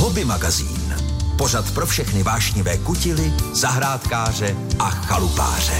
Hobby magazín. Pořad pro všechny vášnivé kutily, zahrádkáře a chalupáře.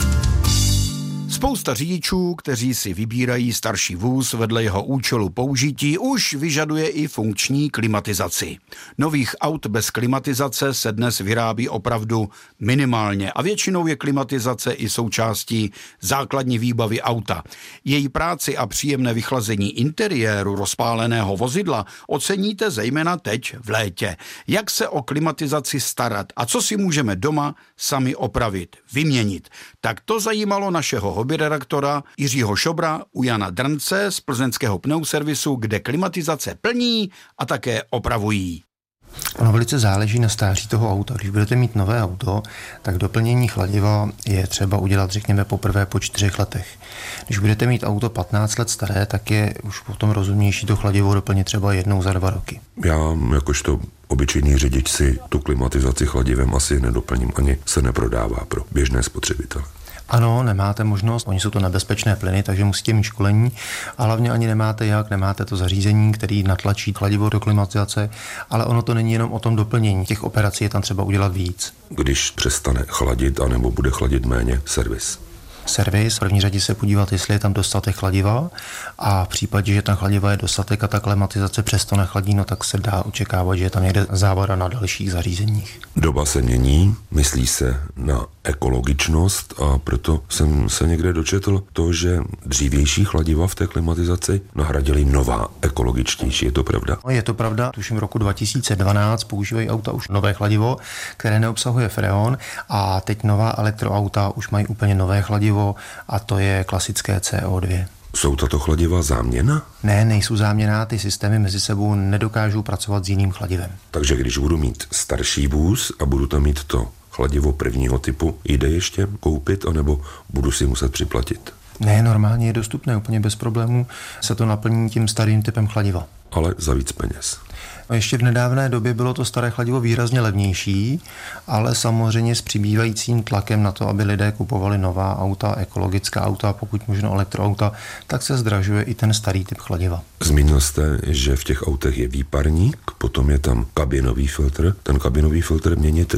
Spousta řidičů, kteří si vybírají starší vůz vedle jeho účelu použití, už vyžaduje i funkční klimatizaci. Nových aut bez klimatizace se dnes vyrábí opravdu minimálně a většinou je klimatizace i součástí základní výbavy auta. Její práci a příjemné vychlazení interiéru rozpáleného vozidla oceníte zejména teď v létě. Jak se o klimatizaci starat a co si můžeme doma sami opravit, vyměnit. Tak to zajímalo našeho hobbyredaktora Jiřího Šobra u Jana Drnce z plzeňského pneuservisu, kde klimatizace plní a také opravují. Ono velice záleží na stáří toho auta. Když budete mít nové auto, tak doplnění chladiva je třeba udělat, řekněme, poprvé po 4 letech. Když budete mít auto 15 let staré, tak je už potom rozumnější to chladivo doplnit třeba jednou za 2 roky. Já jakožto obyčejný řidič si tu klimatizaci chladivem asi nedoplním, ani se neprodává pro běžné spotřebitele. Ano, nemáte možnost, oni jsou to nebezpečné plyny, takže musíte mít školení a hlavně ani nemáte to zařízení, který natlačí chladivo do klimatizace, ale ono to není jenom o tom doplnění, těch operací je tam třeba udělat víc. Když přestane chladit anebo bude chladit méně, servis. Servis, v první řadě se podívat, jestli je tam dostatek chladiva a v případě, že tam chladiva je dostatek a ta klimatizace přesto nechladí, no tak se dá očekávat, že je tam někde závada na dalších zařízeních. Doba se mění, myslí se na ekologičnost a proto jsem se někde dočetl to, že dřívější chladiva v té klimatizaci nahradili nová, ekologičtější. Je to pravda? Je to pravda. Tuším roku 2012 používají auta už nové chladivo, které neobsahuje freon a teď nová elektroauta už mají úplně nové chladivo a to je klasické CO2. Jsou tato chladiva záměna? Ne, nejsou záměnná, ty systémy mezi sebou nedokážou pracovat s jiným chladivem. Takže když budu mít starší vůz a budu tam mít to chladivo prvního typu, jde ještě koupit, anebo budu si muset připlatit? Ne, normálně je dostupné, úplně bez problémů se to naplní tím starým typem chladiva. Ale za víc peněz. Ještě v nedávné době bylo to staré chladivo výrazně levnější, ale samozřejmě s přibývajícím tlakem na to, aby lidé kupovali nová auta, ekologická auta, pokud možno elektroauta, tak se zdražuje i ten starý typ chladiva. Zmínil jste, že v těch autech je výparník, potom je tam kabinový filtr. Ten kabinový filtr měnit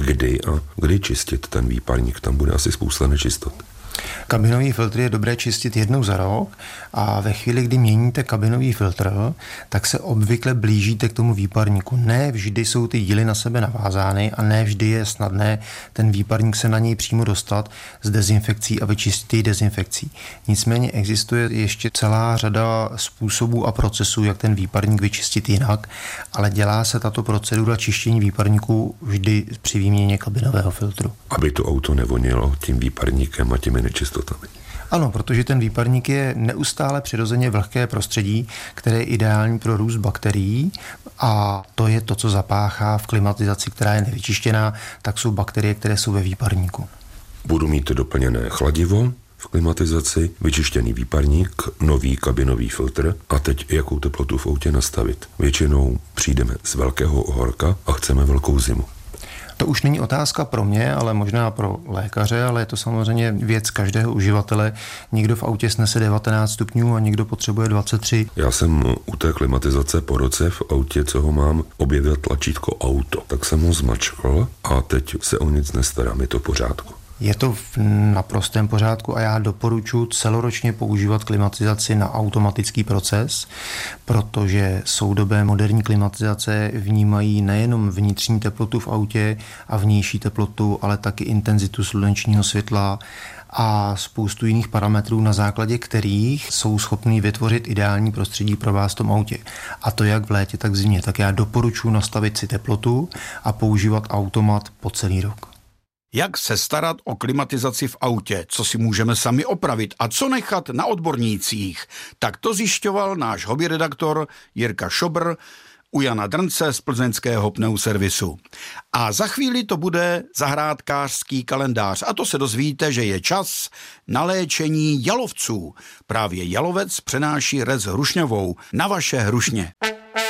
kdy čistit ten výparník, tam bude asi spousta nečistot. Kabinový filtr je dobré čistit jednou za rok a ve chvíli, kdy měníte kabinový filtr, tak se obvykle blížíte k tomu výparníku. Ne vždy jsou ty díly na sebe navázány a ne vždy je snadné ten výparník se na něj přímo dostat s dezinfekcí a vyčistit dezinfekcí. Nicméně existuje ještě celá řada způsobů a procesů, jak ten výparník vyčistit jinak, ale dělá se tato procedura čištění výparníku vždy při výměně kabinového filtru. Aby to auto nevonilo tím výparníkem a těmi nečistotami. Ano, protože ten výparník je neustále přirozeně vlhké prostředí, které je ideální pro růst bakterií a to je to, co zapáchá v klimatizaci, která je nevyčištěná, tak jsou bakterie, které jsou ve výparníku. Budu mít doplněné chladivo v klimatizaci, vyčištěný výparník, nový kabinový filtr a teď jakou teplotu v autě nastavit. Většinou přijdeme z velkého horka a chceme velkou zimu. To už není otázka pro mě, ale možná pro lékaře, ale je to samozřejmě věc každého uživatele. Někdo v autě snese 19 stupňů a někdo potřebuje 23. Já jsem u té klimatizace po roce v autě, co ho mám, objevil tlačítko auto. Tak jsem ho zmačkal a teď se o nic nestarám, je to v pořádku. Je to v naprostém pořádku a já doporučuji celoročně používat klimatizaci na automatický proces, protože soudobé moderní klimatizace vnímají nejenom vnitřní teplotu v autě a vnější teplotu, ale taky intenzitu slunečního světla a spoustu jiných parametrů, na základě kterých jsou schopní vytvořit ideální prostředí pro vás v tom autě. A to jak v létě, tak v zimě. Tak já doporučuji nastavit si teplotu a používat automat po celý rok. Jak se starat o klimatizaci v autě, co si můžeme sami opravit a co nechat na odbornících, tak to zjišťoval náš hobbyredaktor Jirka Šobr u Jana Drnce z plzeňského pneuservisu. A za chvíli to bude zahrádkářský kalendář a to se dozvíte, že je čas na léčení jalovců. Právě jalovec přenáší rez hrušňovou na vaše hrušně.